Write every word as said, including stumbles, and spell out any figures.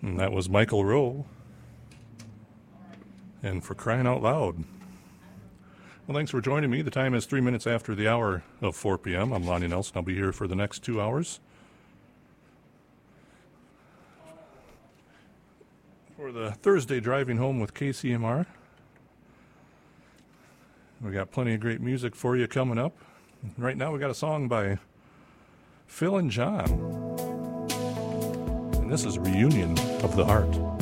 And that was Michael Rowe. And For Crying Out Loud. Well, thanks for joining me. The time is three minutes after the hour of four p.m. I'm Lonnie Nelson. I'll be here for the next two hours. For the Thursday Driving Home with K C M R. We got plenty of great music for you coming up. Right now we got a song by Phil and John. And this is Reunion of the Heart.